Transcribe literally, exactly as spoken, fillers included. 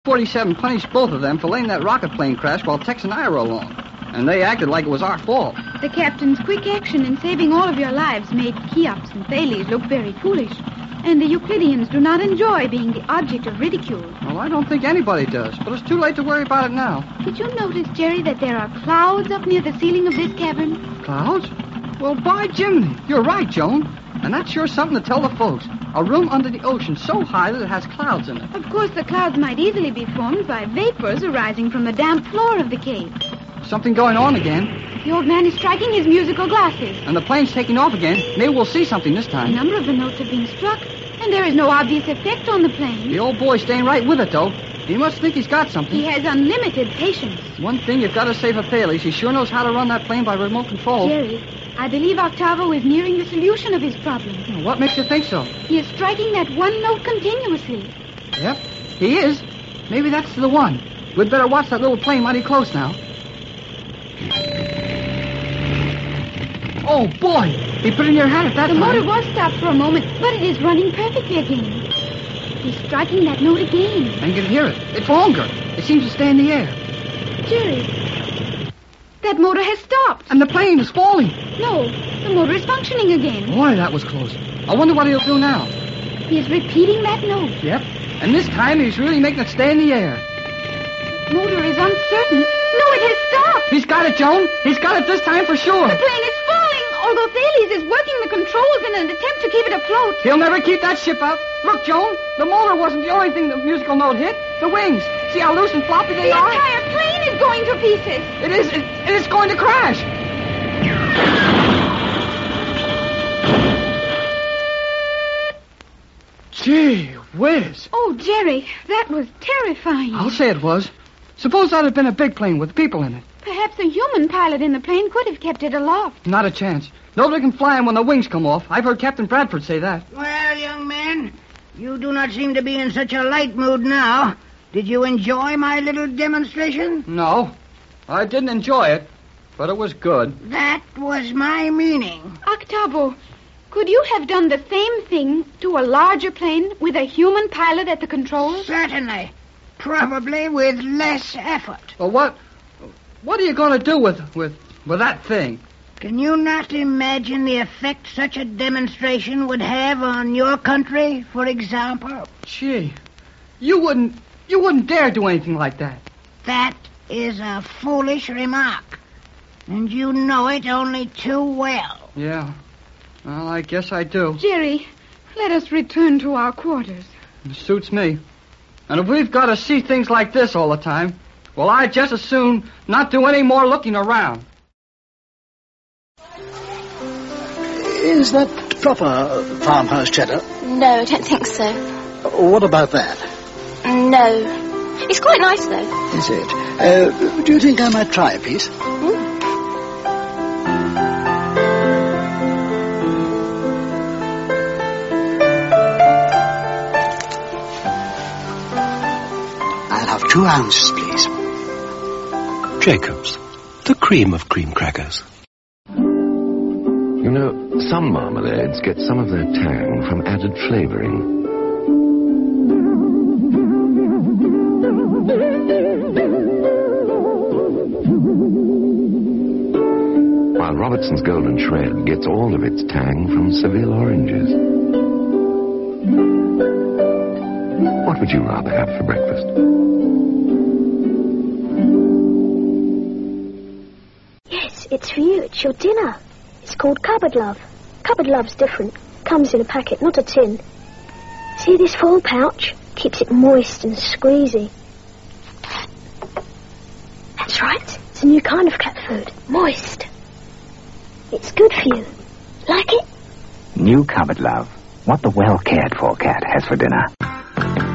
forty-seven punished both of them for letting that rocket plane crash while Tex and I were along. And they acted like it was our fault. The captain's quick action in saving all of your lives made Cheops and Thales look very foolish. And the Euclideans do not enjoy being the object of ridicule. Well, I don't think anybody does, but it's too late to worry about it now. Did you notice, Jerry, that there are clouds up near the ceiling of this cavern? Clouds? Well, by Jiminy, you're right, Joan. And that's sure something to tell the folks. A room under the ocean so high that it has clouds in it. Of course, the clouds might easily be formed by vapors arising from the damp floor of the cave. Something going on again. The old man is striking his musical glasses. And the plane's taking off again. Maybe we'll see something this time. A number of the notes have been struck, and there is no obvious effect on the plane. The old boy's staying right with it, though. He must think he's got something. He has unlimited patience. One thing you've got to say for Thales, he sure knows how to run that plane by remote control. Jerry, I believe Octavo is nearing the solution of his problem. Well, what makes you think so? He is striking that one note continuously. Yep, he is. Maybe that's the one. We'd better watch that little plane mighty close now. Oh, boy! He put in your hat at that the time. The motor was stopped for a moment, but it is running perfectly again. He's striking that note again. I can hear it. It's longer. It seems to stay in the air. Jerry, that motor has stopped. And the plane is falling. No, the motor is functioning again. Boy, that was close. I wonder what he'll do now. He is repeating that note. Yep. And this time he's really making it stay in the air. The motor is uncertain. No, it has stopped. He's got it, Joan. He's got it this time for sure. The plane is falling, although Thales is working the controls in an attempt to keep it afloat. He'll never keep that ship up. Look, Joan, the motor wasn't the only thing the musical note hit. The wings. See how loose and floppy they the are? The entire plane is going to pieces. It is. It, it's going to crash. Gee whiz. Oh, Jerry, that was terrifying. I'll say it was. Suppose that had been a big plane with people in it. Perhaps a human pilot in the plane could have kept it aloft. Not a chance. Nobody can fly 'em when the wings come off. I've heard Captain Bradford say that. Well, young man, you do not seem to be in such a light mood now. Did you enjoy my little demonstration? No, I didn't enjoy it, but it was good. That was my meaning. Octavo, could you have done the same thing to a larger plane with a human pilot at the controls? Certainly. Probably with less effort. Well, what... What are you going to do with, with, with that thing? Can you not imagine the effect such a demonstration would have on your country, for example? Gee, you wouldn't... You wouldn't dare do anything like that. That is a foolish remark. And you know it only too well. Yeah. Well, I guess I do. Jerry, let us return to our quarters. It suits me. And if we've got to see things like this all the time, well, I'd just as soon not do any more looking around. Is that proper farmhouse cheddar? No, I don't think so. What about that? No. It's quite nice, though. Is it? Uh, do you think I might try a piece? Mm. I'll have two ounces, please. Jacob's, the cream of cream crackers. You know, some marmalades get some of their tang from added flavoring. While Robertson's Golden Shred gets all of its tang from Seville oranges. What would you rather have for breakfast? Yes, it's for you. It's your dinner. It's called Cupboard Love. Cupboard Love's different. Comes in a packet, not a tin. See this foil pouch? Keeps it moist and squeezy. That's right. It's a new kind of cat food. Moist. It's good for you. Like it? New Cupboard Love. What the well-cared-for cat has for dinner.